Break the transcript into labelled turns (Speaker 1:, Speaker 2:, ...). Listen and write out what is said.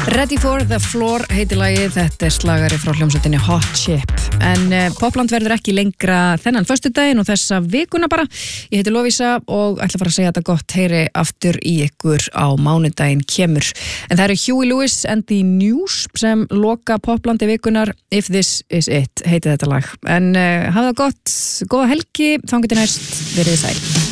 Speaker 1: Ready for the floor heitir lagið, þetta slagari frá hljómsveitinni Hot Chip. En Popland verður ekki lengra þennan föstudaginn og þessa vikuna bara. Ég heiti Lovísa og ætla að fara að segja þetta gott heyri aftur í ykkur á mánudaginn kemur. En það eru Huey Lewis and the News sem loka Poplandi vikunar. If This Is It heitir þetta lag. En hafa það gott, góða helgi, þangað til næst, verið sæl.